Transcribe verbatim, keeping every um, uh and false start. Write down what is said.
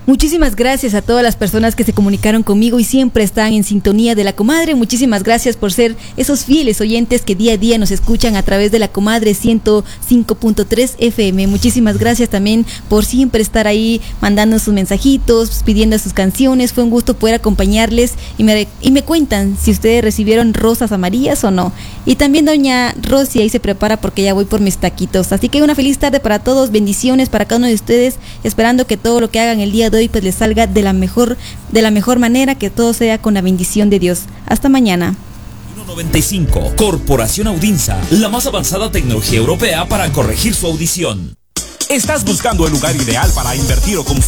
Muchísimas gracias a todas las personas que se comunicaron conmigo y siempre están en sintonía de La Comadre. Muchísimas gracias por ser esos fieles oyentes que día a día nos escuchan a través de La Comadre ciento cinco punto tres F M. Muchísimas gracias también por siempre estar ahí mandando sus mensajitos, pidiendo sus canciones. Fue un gusto poder acompañarles y me, y me cuentan si ustedes recibieron rosas amarillas o no. Y también doña Rosy ahí se prepara porque ya voy por mis taquitos. Así que una feliz tarde para todos, bendiciones para cada uno de ustedes, esperando que todo lo que hagan el día de hoy pues les salga de la mejor, de la mejor manera, que todo sea con la bendición de Dios. Hasta mañana. noventa y cinco Corporación Audinsa, la más avanzada tecnología europea para corregir su audición. ¿Estás buscando el lugar ideal para invertir o construir